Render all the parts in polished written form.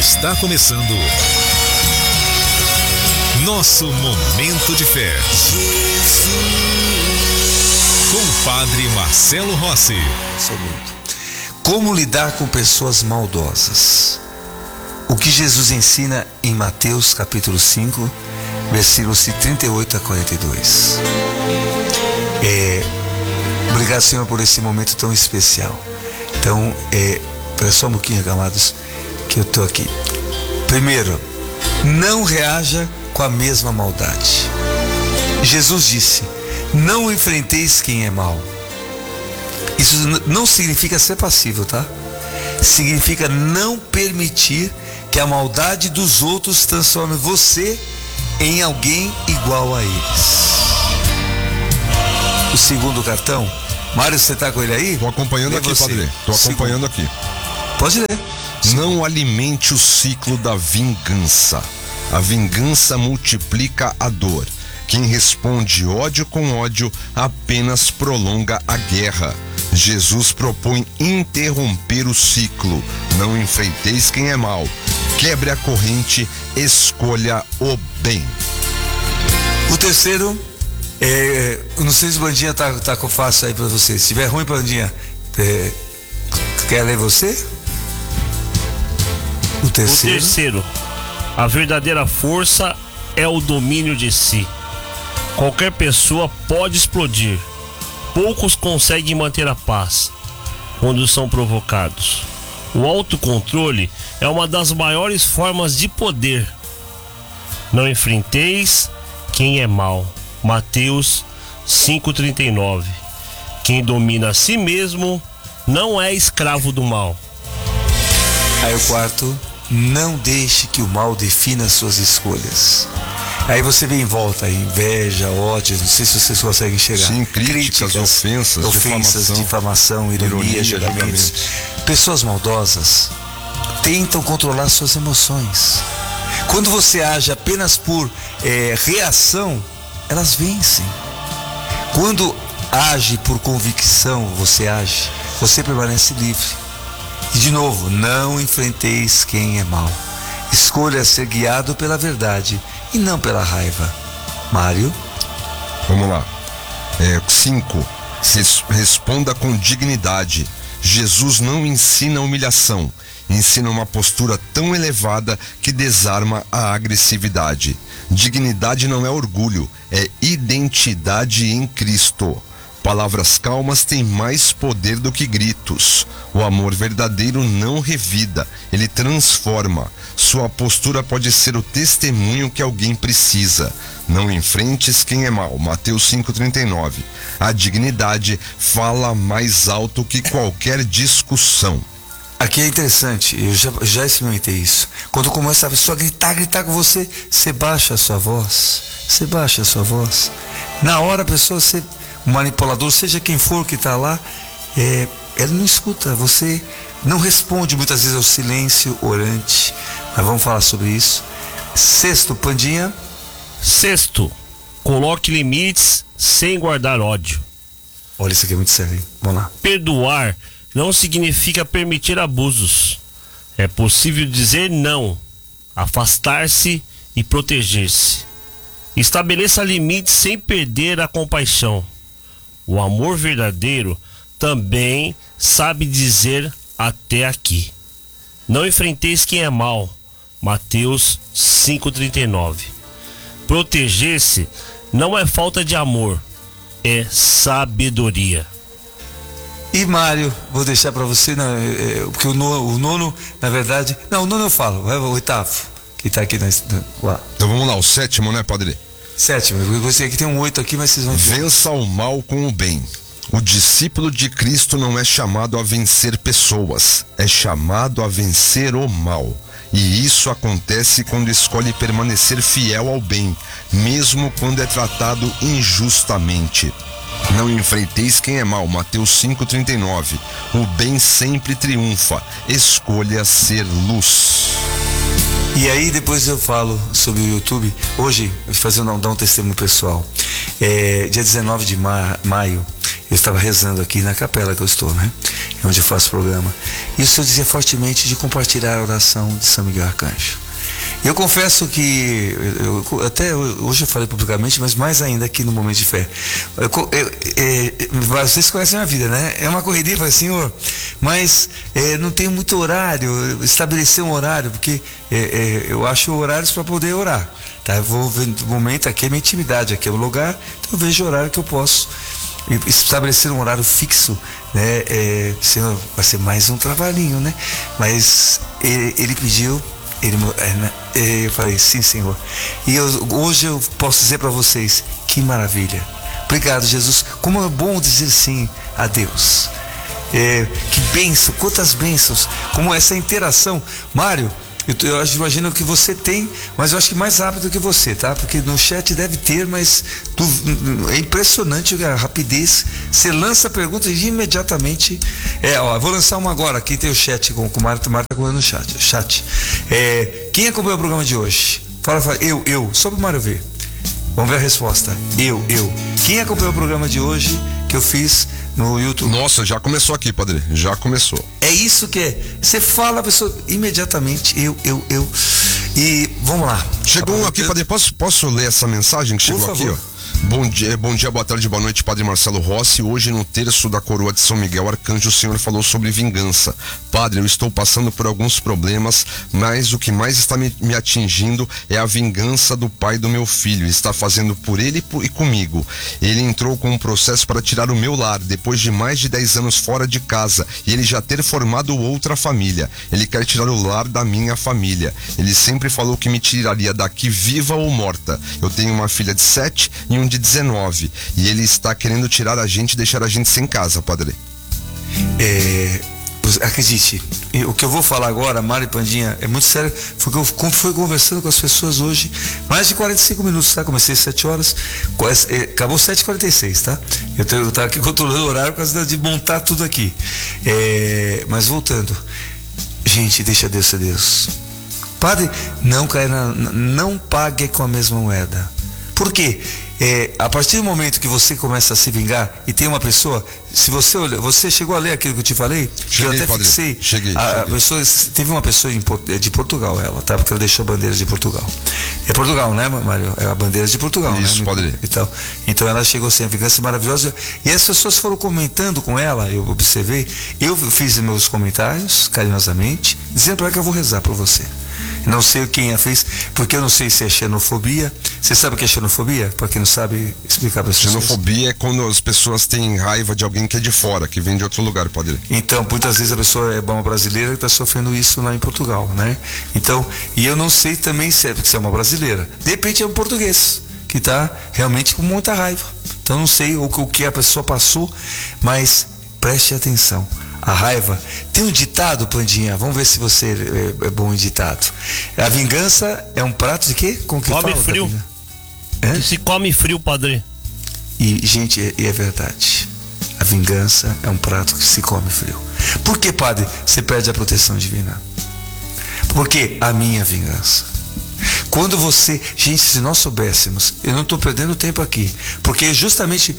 Está começando nosso Momento de Fé. Com o Padre Marcelo Rossi. Como lidar com pessoas maldosas? O que Jesus ensina em Mateus capítulo 5, versículos de 38 a 42. Obrigado, Senhor, por esse momento tão especial. Então, espera só um pouquinho, amados, que eu estou aqui. Primeiro, não reaja com a mesma maldade. Jesus disse: não enfrenteis quem é mau. Isso não significa ser passivo, tá? Significa não permitir que a maldade dos outros transforme você em alguém igual a eles. O segundo cartão, Mário, você está com ele aí? Estou acompanhando aqui, Padre. Estou acompanhando aqui. Pode ler. Não alimente o ciclo da vingança. A vingança multiplica a dor. Quem responde ódio com ódio apenas prolonga a guerra. Jesus propõe interromper o ciclo. Não enfrenteis quem é mau. Quebre a corrente, escolha o bem. O terceiro, não sei se o Bandinha tá com fácil aí para você. Se tiver ruim, Bandinha, quer ler você? O terceiro, a verdadeira força é o domínio de si. Qualquer pessoa pode explodir. Poucos conseguem manter a paz quando são provocados. O autocontrole é uma das maiores formas de poder. Não enfrenteis quem é mau. Mateus 5,39. Quem domina a si mesmo não é escravo do mal. Aí o quarto, não deixe que o mal defina as suas escolhas. Aí você vê em volta inveja, ódio, não sei se vocês conseguem enxergar. Sim, críticas, ofensas, difamação, ironia, julgamentos. Pessoas maldosas tentam controlar suas emoções. Quando você age apenas por reação, elas vencem. Quando age por convicção, você permanece livre. E de novo, não enfrenteis quem é mau. Escolha ser guiado pela verdade e não pela raiva. Mário? Vamos lá. 5. Responda com dignidade. Jesus não ensina humilhação. Ensina uma postura tão elevada que desarma a agressividade. Dignidade não é orgulho, é identidade em Cristo. Palavras calmas têm mais poder do que gritos. O amor verdadeiro não revida, ele transforma. Sua postura pode ser o testemunho que alguém precisa. Não enfrentes quem é mau. Mateus 5,39. A dignidade fala mais alto que qualquer discussão. Aqui é interessante, eu já experimentei isso. Quando começa a pessoa a gritar com você, você baixa a sua voz. Na hora a pessoa, o manipulador, seja quem for que está lá, ele não escuta, você não responde muitas vezes ao silêncio orante. Mas vamos falar sobre isso. Sexto, Pandinha. Sexto, coloque limites sem guardar ódio. Olha, isso aqui é muito sério, hein? Vamos lá. Perdoar não significa permitir abusos. É possível dizer não, afastar-se e proteger-se. Estabeleça limites sem perder a compaixão. O amor verdadeiro também sabe dizer até aqui. Não enfrenteis quem é mau. Mateus 5,39. Proteger-se não é falta de amor, é sabedoria. E Mário, vou deixar para você, porque o nono, na verdade... Não, o nono eu falo, é o oitavo, que está aqui lá. Então vamos lá, o sétimo, né, Padre? Sétimo, eu sei que tem um 8 aqui, mas vocês vão ver. Vença o mal com o bem. O discípulo de Cristo não é chamado a vencer pessoas, é chamado a vencer o mal. E isso acontece quando escolhe permanecer fiel ao bem, mesmo quando é tratado injustamente. Não enfrenteis quem é mau. Mateus 5,39. O bem sempre triunfa. Escolha ser luz. E aí depois eu falo sobre o YouTube. Hoje, eu vou dar um testemunho pessoal. Dia 19 de maio, eu estava rezando aqui na capela que eu estou, né? onde eu faço programa. Isso eu dizia fortemente de compartilhar a oração de São Miguel Arcanjo. Eu confesso que, até hoje eu falei publicamente, mas mais ainda aqui no Momento de Fé. Vocês conhecem a minha vida, né? É uma correria, falei, Senhor, mas não tenho muito horário, estabelecer um horário, porque eu acho horários para poder orar. Tá? Eu vou ver no momento, aqui é minha intimidade, aqui é o lugar, então eu vejo o horário que eu posso estabelecer um horário fixo, né? Senhor, vai ser mais um trabalhinho, né? Mas ele pediu. Eu falei, sim, Senhor. E hoje eu posso dizer para vocês, que maravilha. Obrigado, Jesus. Como é bom dizer sim a Deus. Que bênção, quantas bênçãos. Como essa interação. Mário, eu imagino que você tem, mas eu acho que mais rápido que você, tá? Porque no chat deve ter, mas é impressionante a rapidez. Você lança a pergunta e imediatamente. Eu vou lançar uma agora. Aqui tem o chat com o Marta no chat. Quem acompanhou o programa de hoje? Fala, eu. Só para o Mário ver. Vamos ver a resposta. Eu. Quem acompanhou o programa de hoje que eu fiz no YouTube? Nossa, já começou aqui, padre. Já começou. É isso que é. Você fala a pessoa imediatamente, eu. E vamos lá. Chegou um aqui, padre. Posso ler essa mensagem que chegou aqui, ó? Bom dia, boa tarde, boa noite, Padre Marcelo Rossi. Hoje, no terço da coroa de São Miguel Arcanjo, o senhor falou sobre vingança. Padre, eu estou passando por alguns problemas, mas o que mais está me atingindo é a vingança do pai do meu filho. Está fazendo por ele e comigo. Ele entrou com um processo para tirar o meu lar, depois de mais de 10 anos fora de casa, e ele já ter formado outra família. Ele quer tirar o lar da minha família. Ele sempre falou que me tiraria daqui viva ou morta. Eu tenho uma filha de 7 e um de 19, e ele está querendo tirar a gente e deixar a gente sem casa, padre. Acredite, o que eu vou falar agora, Mário e Pandinha, é muito sério. Fui conversando com as pessoas hoje, mais de 45 minutos, tá? Comecei às 7 horas, acabou 7h46, tá? Eu estava aqui controlando o horário por causa de montar tudo aqui. Mas voltando, gente, deixa Deus ser Deus. Padre, não pague com a mesma moeda. Por quê? A partir do momento que você começa a se vingar e tem uma pessoa, se você olha, você chegou a ler aquilo que eu te falei? Cheguei, eu até fixei. Cheguei. Teve uma pessoa de Portugal, tá? Porque ela deixou a bandeira de Portugal. É Portugal, né, Mário? É a bandeira de Portugal, isso, né? Padre. Então ela chegou assim, a vingança maravilhosa. E as pessoas foram comentando com ela, eu observei. Eu fiz meus comentários, carinhosamente, dizendo para ela que eu vou rezar por você. Não sei quem a fez, porque eu não sei se é xenofobia. Você sabe o que é xenofobia? Para quem não sabe, explicar para as pessoas. Xenofobia é quando as pessoas têm raiva de alguém que é de fora, que vem de outro lugar, padre. Então, muitas vezes a pessoa é uma brasileira que está sofrendo isso lá em Portugal, né? Então, e eu não sei também se é uma brasileira. De repente é um português que está realmente com muita raiva. Então, não sei o que a pessoa passou, mas preste atenção. A raiva. Tem um ditado, Pandinha, vamos ver se você é bom em ditado. A vingança é um prato de quê? Com que come frio. Que se come frio, padre. E, gente, é verdade. A vingança é um prato que se come frio. Por que, padre, você perde a proteção divina? Porque a minha vingança. Quando você... Gente, se nós soubéssemos, eu não estou perdendo tempo aqui, porque justamente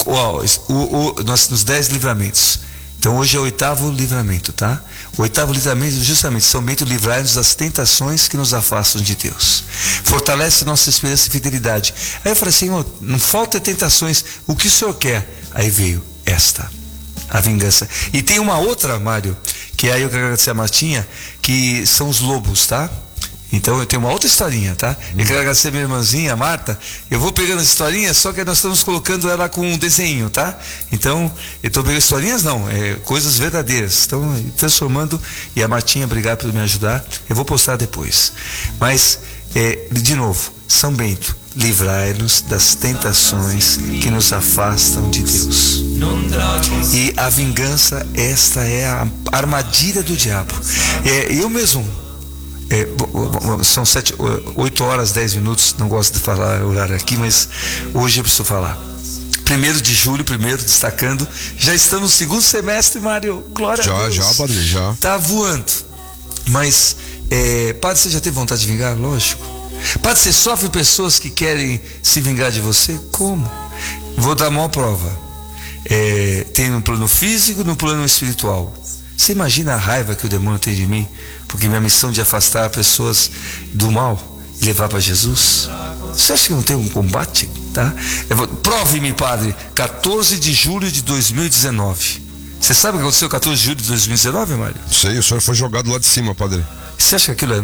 nos 10 livramentos. Então hoje é o 8º livramento, tá? O 8º livramento justamente São Bento livrai-nos das tentações que nos afastam de Deus. Fortalece nossa esperança e fidelidade. Aí eu falei, Senhor, não falta tentações, o que o Senhor quer? Aí veio esta, a vingança. E tem uma outra, Mário, que aí eu quero agradecer a Martinha, que são os lobos, tá? Então eu tenho uma outra historinha, tá? Eu quero agradecer a minha irmãzinha, a Marta. Eu vou pegando as historinhas, só que nós estamos colocando ela com um desenho, tá? Então, eu estou pegando historinhas, não, coisas verdadeiras. Estão transformando, e a Martinha, obrigado por me ajudar. Eu vou postar depois. Mas, de novo, São Bento, livrai-nos das tentações que nos afastam de Deus. E a vingança, esta é a armadilha do diabo. Eu mesmo... são 8 horas 10 minutos, não gosto de falar o horário aqui, mas hoje eu preciso falar. 1º de julho, destacando, já estamos no segundo semestre, Mário, glória a Deus. Já, padre, já. Tá voando. Mas, padre, você já teve vontade de vingar? Lógico. Padre, você sofre pessoas que querem se vingar de você? Como? Vou dar uma prova. tem no plano físico e no plano espiritual. Você imagina a raiva que o demônio tem de mim, porque minha missão de afastar pessoas do mal e levar para Jesus? Você acha que não tem um combate? Tá? Prove-me, padre. 14 de julho de 2019. Você sabe o que aconteceu 14 de julho de 2019, Mário? Sei, o senhor foi jogado lá de cima, padre. Você acha que aquilo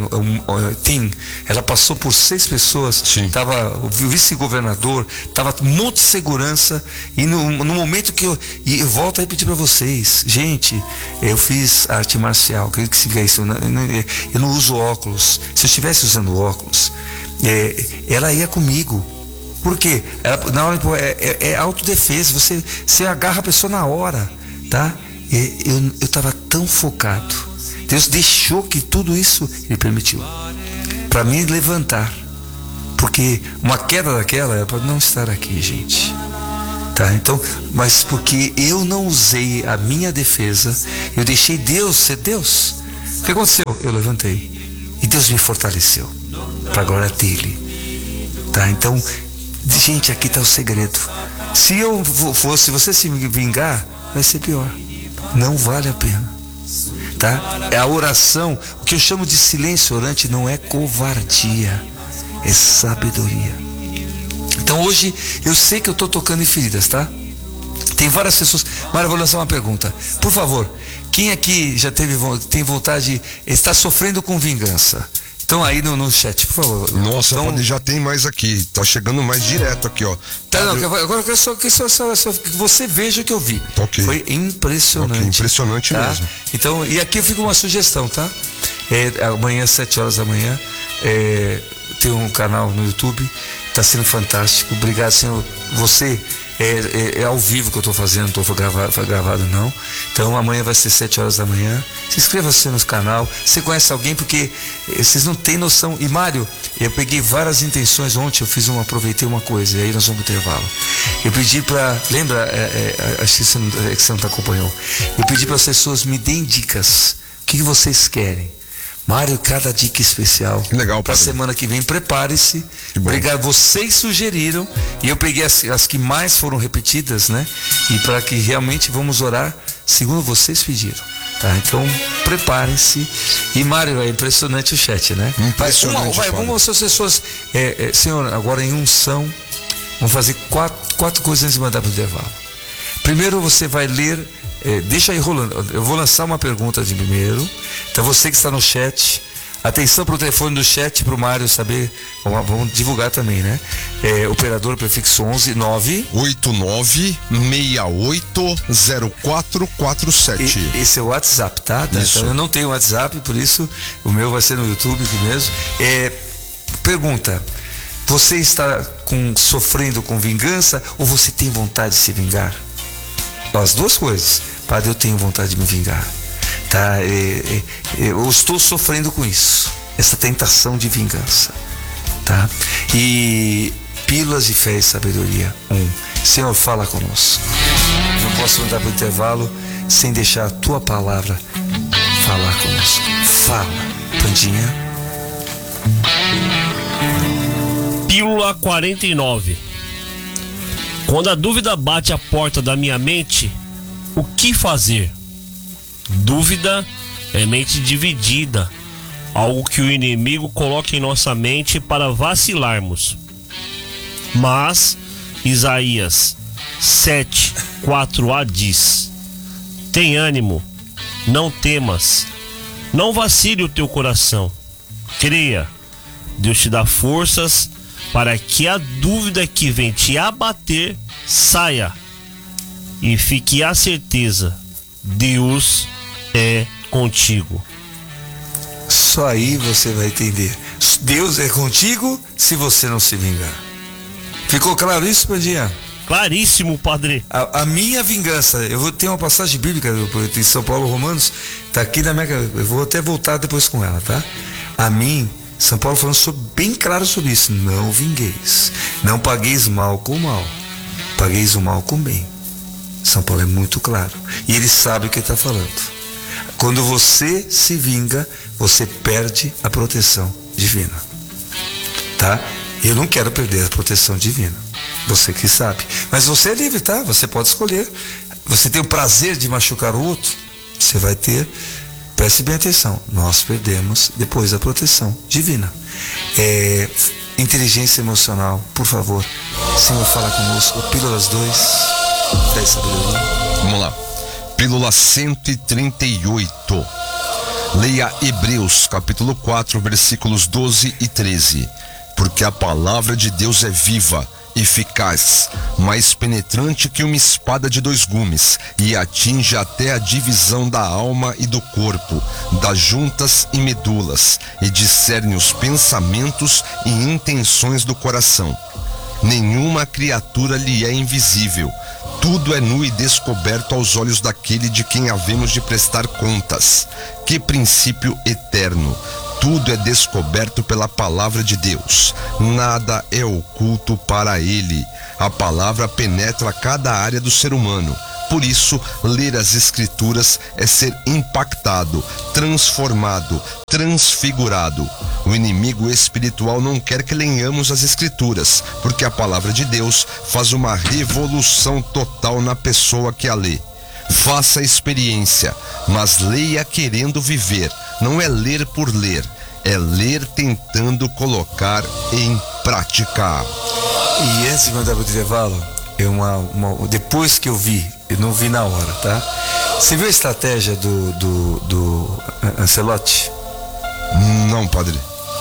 ela passou por 6 pessoas. Sim. Tava o vice-governador, tava um monte de segurança, e no momento que eu volto a repetir para vocês, gente, eu fiz arte marcial, acredito que siga isso, eu não uso óculos. Se eu estivesse usando óculos, ela ia comigo. Por quê? Na hora é autodefesa, você agarra a pessoa na hora, tá? Eu estava tão focado. Deus deixou que tudo isso Ele permitiu para me levantar, porque uma queda daquela é para não estar aqui, gente, tá? Então, mas porque eu não usei a minha defesa, eu deixei Deus ser Deus. O que aconteceu? Eu levantei e Deus me fortaleceu para a glória dele, tá? Então, gente, aqui está o segredo. Se eu fosse você se vingar, vai ser pior. Não vale a pena. Tá? É a oração, o que eu chamo de silêncio orante não é covardia, é sabedoria. Então hoje eu sei que eu estou tocando em feridas, tá? Tem várias pessoas. Mário, eu vou lançar uma pergunta. Por favor, quem aqui já tem vontade, está sofrendo com vingança? Então aí no chat, por favor. Nossa, então, padre, já tem mais aqui. Tá chegando mais direto aqui, ó. Tá, não, agora eu quero só que você veja o que eu vi. Okay. Foi impressionante. Okay, impressionante, tá? Mesmo. Então, e aqui fica uma sugestão, tá? Amanhã, 7 horas da manhã, tem um canal no YouTube, tá sendo fantástico. Obrigado, Senhor. Você é ao vivo que eu estou fazendo, não foi gravado não. Então amanhã vai ser 7 horas da manhã. Se inscreva-se no canal. Você conhece alguém, porque vocês não têm noção. E Mário, eu peguei várias intenções ontem, aproveitei uma coisa, e aí nós vamos pro intervalo. Eu pedi para, lembra, acho que você não está acompanhando. Eu pedi para as pessoas me deem dicas. O que vocês querem? Mário, cada dica especial. Legal, para a semana que vem, prepare-se. Obrigado, vocês sugeriram e eu peguei as que mais foram repetidas, né? E para que realmente vamos orar segundo vocês pediram, tá? Então, preparem-se. E Mário, é impressionante o chat, né? Impressionante. Vamos as pessoas, Senhor, agora em unção, vamos fazer quatro coisas antes de mandar para o intervalo. Primeiro você vai ler. Deixa aí rolando. Eu vou lançar uma pergunta de primeiro. Então você que está no chat, atenção para o telefone do chat, para o Mário saber. Vamos divulgar também, né? Operador prefixo 11 989680447. Esse é o WhatsApp, tá? Então eu não tenho WhatsApp, por isso o meu vai ser no YouTube mesmo. Pergunta: você está sofrendo com vingança ou você tem vontade de se vingar? As duas coisas. Padre, eu tenho vontade de me vingar, tá? Eu estou sofrendo com isso, essa tentação de vingança, tá? E pílulas de fé e sabedoria. Senhor, fala conosco. Não posso mandar para o intervalo sem deixar a tua palavra falar conosco. Fala, Pandinha. Pílula 49. Quando a dúvida bate à porta da minha mente, o que fazer? Dúvida é mente dividida, algo que o inimigo coloca em nossa mente para vacilarmos. Mas Isaías 7:4a diz: tem ânimo, não temas, não vacile o teu coração, creia, Deus te dá forças para que a dúvida que vem te abater saia, e fique a certeza, Deus é contigo. Só aí você vai entender. Deus é contigo se você não se vingar. Ficou claro isso, Pandinha? Claríssimo, padre. A minha vingança, eu vou ter uma passagem bíblica em São Paulo, Romanos, tá aqui na minha, eu vou até voltar depois com ela, tá? A mim, São Paulo falando bem claro sobre isso: não vingueis, não pagueis mal com mal, pagueis o mal com bem. São Paulo é muito claro, e ele sabe o que está falando. Quando você se vinga, você perde a proteção divina, tá? Eu não quero perder a proteção divina. Você que sabe. Mas você é livre, tá? Você pode escolher. Você tem o prazer de machucar o outro, você vai ter. Preste bem atenção. Nós perdemos depois a proteção divina. Inteligência emocional, por favor. Senhor, fala conosco. Pílulas 2, 10 sabedoria. Vamos lá. Pílula 138. Leia Hebreus, capítulo 4, versículos 12 e 13. Porque a palavra de Deus é viva, eficaz, mais penetrante que uma espada de 2 gumes, e atinge até a divisão da alma e do corpo, das juntas e medulas, e discerne os pensamentos e intenções do coração. Nenhuma criatura lhe é invisível. Tudo é nu e descoberto aos olhos daquele de quem havemos de prestar contas. Que princípio eterno! Tudo é descoberto pela palavra de Deus. Nada é oculto para ele. A palavra penetra cada área do ser humano. Por isso, ler as Escrituras é ser impactado, transformado, transfigurado. O inimigo espiritual não quer que leiamos as Escrituras, porque a palavra de Deus faz uma revolução total na pessoa que a lê. Faça a experiência, mas leia querendo viver. Não é ler por ler, é ler tentando colocar em prática. E antes de mandar para o intervalo, depois que eu não vi na hora, tá? Você viu a estratégia do Ancelotti? Não, padre.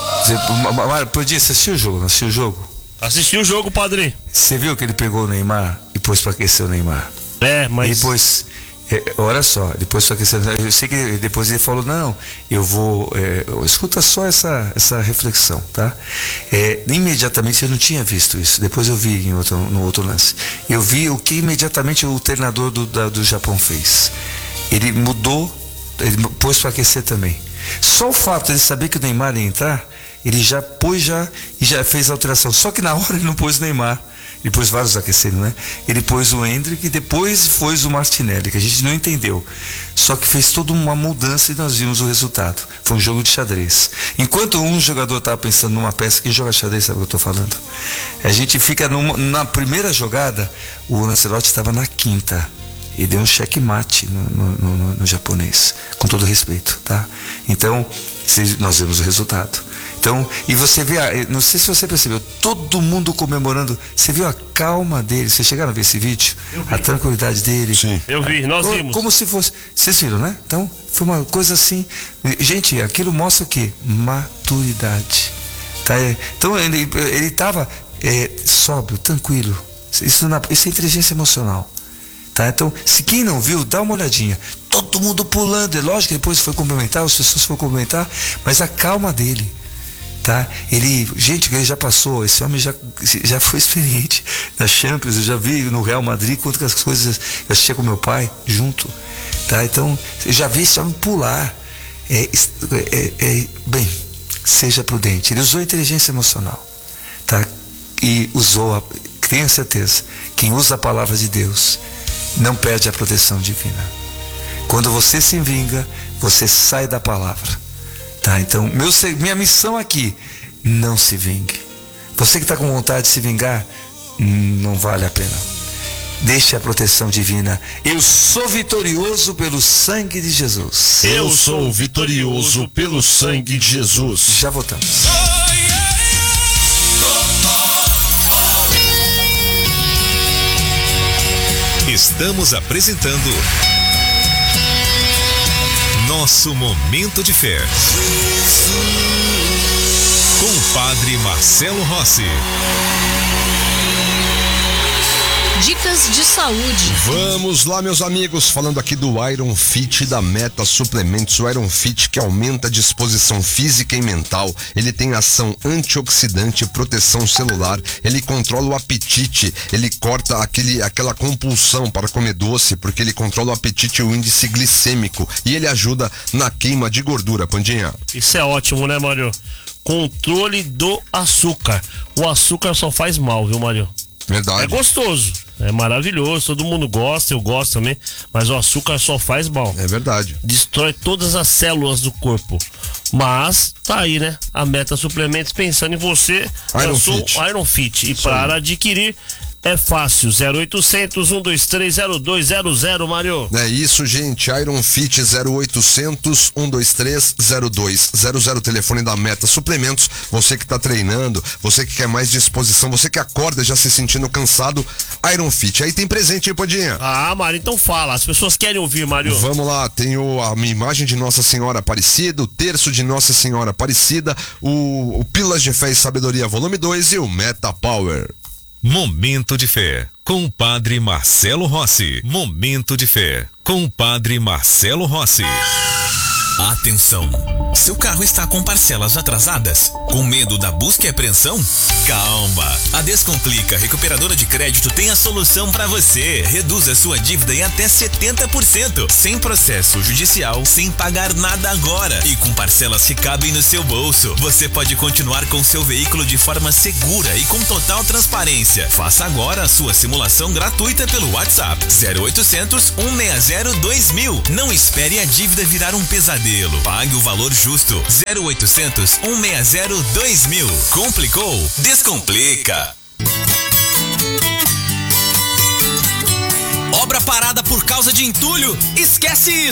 Podia assistir o jogo, não assistiu o jogo? Assisti o jogo, padre. Você viu que ele pegou o Neymar e pôs para aquecer o Neymar? Mas... E depois, olha só, depois para aquecer, eu sei que depois ele falou, não, eu vou, escuta só essa reflexão, tá? Imediatamente eu não tinha visto isso, depois eu vi no outro lance. Eu vi o que imediatamente o treinador do Japão fez. Ele mudou, ele pôs para aquecer também. Só o fato de saber que o Neymar ia entrar, ele já pôs e já fez a alteração. Só que na hora ele não pôs o Neymar. Ele pôs vários aquecendo, né? Ele pôs o Endrick e depois pôs o Martinelli, que a gente não entendeu. Só que fez toda uma mudança e nós vimos o resultado. Foi um jogo de xadrez. Enquanto um jogador estava pensando numa peça, quem joga xadrez sabe o que eu estou falando. A gente fica na primeira jogada, o Lancelotti estava na quinta. E deu um checkmate no japonês, com todo respeito, tá? Então, nós vemos o resultado. Então, e você vê, não sei se você percebeu, todo mundo comemorando. Você viu a calma dele? Vocês chegaram a ver esse vídeo? A tranquilidade dele? Sim. Eu vi, nós vimos. Como se fosse. Vocês viram, né? Então, foi uma coisa assim. Gente, aquilo mostra o quê? Maturidade. Tá? Então, ele estava sóbrio, tranquilo. Isso é inteligência emocional. Tá? Então, se quem não viu, dá uma olhadinha. Todo mundo pulando. É lógico que depois foi cumprimentar, as pessoas foram cumprimentar, mas a calma dele. Tá? Ele já passou, esse homem já foi experiente na Champions, eu já vi no Real Madrid quantas coisas eu assistia com meu pai junto, tá? Então eu já vi esse homem pular. Bem, seja prudente. Ele usou a inteligência emocional, tá? E usou, tenha certeza, quem usa a palavra de Deus não perde a proteção divina. Quando você se vinga, você sai da palavra. Tá, então, minha missão aqui, não se vingue. Você que está com vontade de se vingar, não vale a pena. Deixe a proteção divina. Eu sou vitorioso pelo sangue de Jesus. Eu sou vitorioso pelo sangue de Jesus. Já voltamos. Estamos apresentando Nosso Momento de Fé, com o Padre Marcelo Rossi. Dicas de saúde. Vamos lá, meus amigos, falando aqui do Iron Fit da Meta Suplementos. O Iron Fit que aumenta a disposição física e mental. Ele tem ação antioxidante, proteção celular. Ele controla o apetite. Ele corta aquela compulsão para comer doce, porque ele controla o apetite e o índice glicêmico. E ele ajuda na queima de gordura, Pandinha. Isso é ótimo, né, Mário? Controle do açúcar. O açúcar só faz mal, viu, Mário? Verdade. É gostoso. É maravilhoso, todo mundo gosta, eu gosto também, mas o açúcar só faz mal. É verdade. Destrói todas as células do corpo. Mas tá aí, né? A Meta Suplementos pensando em você. Iron Fit. E para adquirir é fácil. 0800 123 0200, Mário. É isso, gente. Iron Fit 0800 123 0200, telefone da Meta Suplementos. Você que tá treinando, você que quer mais disposição, você que acorda já se sentindo cansado, Iron Fit. Aí tem presente aí, Podinha. Ah, Mário, então fala. As pessoas querem ouvir, Mário. Vamos lá, tem a minha imagem de Nossa Senhora Aparecida, o terço de Nossa Senhora Aparecida, o Pílulas de Fé e Sabedoria volume 2 e o Meta Power. Momento de Fé, com o Padre Marcelo Rossi. Momento de Fé, com o Padre Marcelo Rossi. Atenção! Seu carro está com parcelas atrasadas? Com medo da busca e apreensão? Calma! A Descomplica Recuperadora de Crédito tem a solução para você. Reduza sua dívida em até 70%, sem processo judicial, sem pagar nada agora e com parcelas que cabem no seu bolso. Você pode continuar com seu veículo de forma segura e com total transparência. Faça agora a sua simulação gratuita pelo WhatsApp 0800 160 2000. Não espere a dívida virar um pesadelo. Pague o valor justo. 0800 160 2000. Complicou? Descomplica. Obra parada por causa de entulho? Esquece isso!